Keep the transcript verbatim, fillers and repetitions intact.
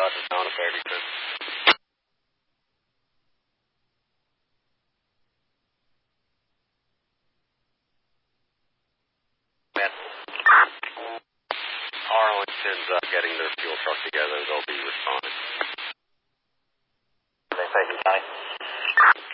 Roger, down to Farrington. Arlington's uh, getting their fuel truck.